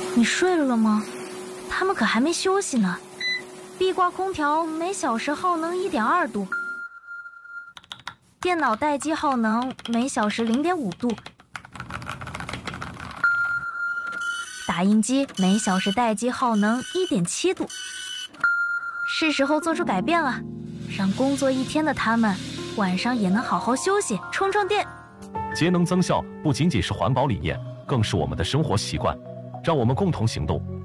你睡了吗？他们可还没休息呢。壁挂空调每小时耗能1.2度，电脑待机耗能每小时0.5度，打印机每小时待机耗能1.7度。是时候做出改变了，让工作一天的他们晚上也能好好休息，充充电。 节能增效不仅仅是环保理念，更是我们的生活习惯。让我们共同行动，